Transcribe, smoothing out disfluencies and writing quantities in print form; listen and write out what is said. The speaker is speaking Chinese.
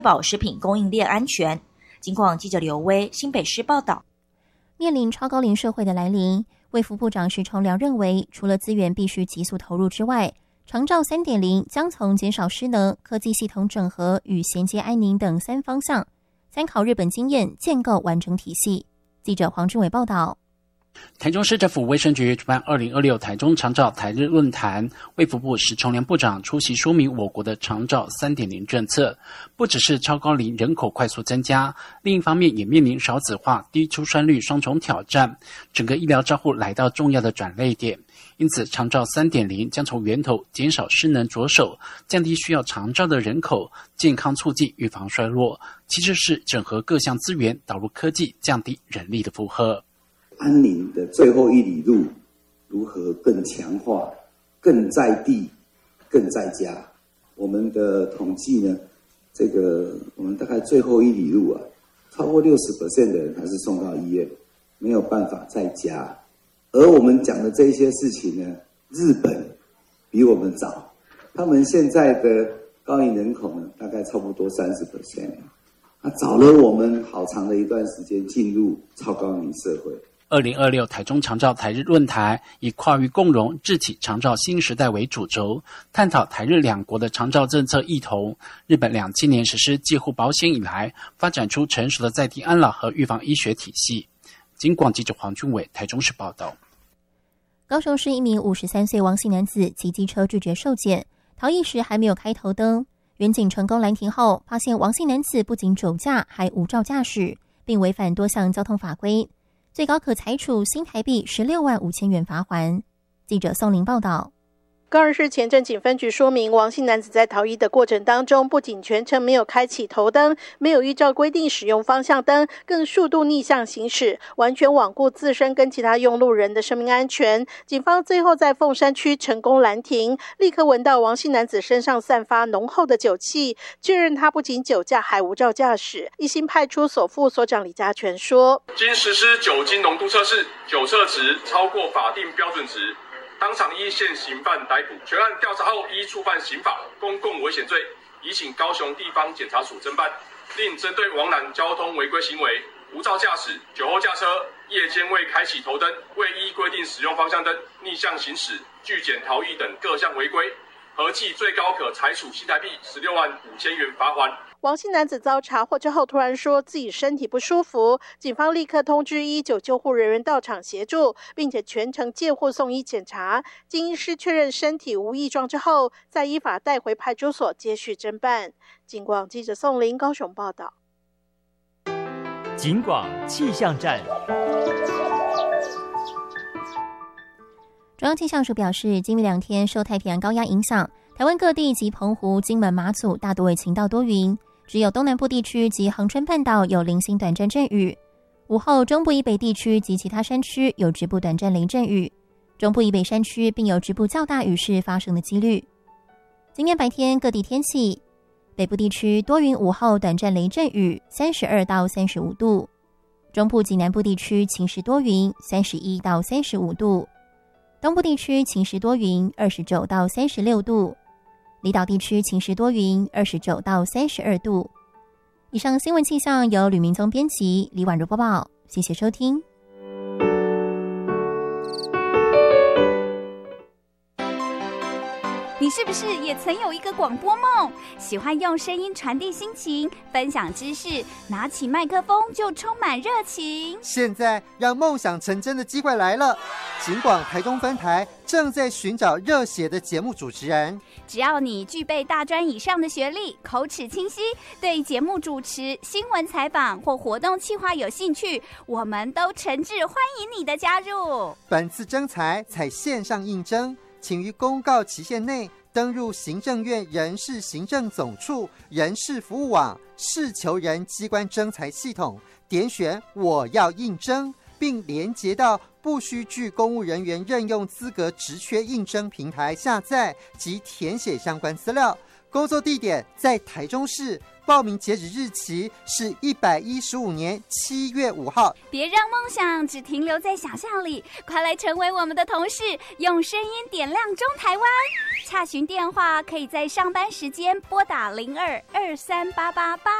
保食品供应链安全。警广记者刘威新北市报道。 面临超高龄社会的来临，卫福部长石崇良认为，除了资源必须急速投入之外，长照 3.0 将从减少失能、科技系统整合与衔接安宁等3方向，参考日本经验，建构完整体系。记者黄志伟报道。 台中市政府卫生局主办2026台中长照台日论坛，卫福部石崇良部长出席说明我国的长照 3.0 政策，不只是超高龄人口快速增加，另一方面也面临少子化、低出生率双重挑战，整个医疗照护来到重要的转捩点。因此，长照 3.0 将从源头减少失能着手，降低需要长照的人口，健康促进预防衰弱。其次是整合各项资源，导入科技，降低人力的负荷。 安宁的最后一里路如何更强化、更在地、更在家？我们的统计呢，我们大概最后一里路超过60% 的人还是送到医院，没有办法在家。而我们讲的这些事情呢，日本比我们早，他们现在的高龄人口呢，大概差不多30%，早了我们好长的一段时间进入超高龄社会。 2026台中长照台日论坛以跨域共融、智启长照新时代为主轴，探讨台日两国的长照政策异同。日本2007年实施介护保险以来，发展出成熟的在地安老和预防医学体系。警广记者黄俊伟台中市报道。 高雄市一名53岁王姓男子骑机车拒绝受检，逃逸时还没有开头灯，员警成功拦停后，发现王姓男子不仅酒驾，还无照驾驶，并违反多项交通法规。最高可裁处新台币16万5千元罚锾。记者宋林报道。 高雄市前镇警分局说明，王姓男子在逃逸的过程当中，不仅全程没有开启头灯，没有依照规定使用方向灯，更数度逆向行驶，完全罔顾自身跟其他用路人的生命安全。警方最后在凤山区成功拦停，立刻闻到王姓男子身上散发浓厚的酒气，确认他不仅酒驾，还无照驾驶。一心派出所副所长李家全说， 经实施酒精浓度测试，酒测值超过法定标准值，当场依现行犯逮捕，全案调查后依触犯刑法公共危险罪，移请高雄地方检察署侦办，另针对王男交通违规行为、无照驾驶、酒后驾车、夜间未开启头灯、未依规定使用方向灯、逆向行驶、拒检逃逸等各项违规，合计最高可裁处新台币16万5千元罚锾。 王姓男子遭查获之后突然说自己身体不舒服，警方立刻通知119救护人员到场协助，并且全程借护送医检查，经医师确认身体无异状之后，再依法带回派出所接续侦办。警广记者宋林高雄报道。 警广气象站。 中央气象署表示，今明2天受太平洋高压影响，台湾各地及澎湖、金门、马祖大多为晴到多云，只有东南部地区及恒春半岛有零星短暂阵雨。午后，中部以北地区及其他山区有局部短暂雷阵雨，中部以北山区并有局部较大雨势发生的几率。今天白天各地天气，北部地区多云，午后短暂雷阵雨，32到35度；中部及南部地区晴时多云，31到35度；东部地区晴时多云，29到36度；离岛地区晴时多云，29到32度。以上新闻气象由吕明宗编辑，李婉如播报，谢谢收听。 你是不是也曾有一个广播梦？喜欢用声音传递心情，分享知识，拿起麦克风就充满热情。 现在让梦想成真的机会来了，警广台中分台正在寻找热血的节目主持人。 只要你具备大专以上的学历，口齿清晰，对节目主持、新闻采访或活动企划有兴趣，我们都诚挚欢迎你的加入。 本次征才采线上应征，请于公告期限内登入行政院人事行政总处人事服务网事求人机关征才系统，点选我要应征，并连结到不需具公务人员任用资格职缺应征平台下载及填写相关资料。工作地点在台中市报名截止日期是115年7月5号。 别让梦想只停留在想象里，快来成为我们的同事，用声音点亮中台湾。洽询电话可以在上班时间拨打02238888。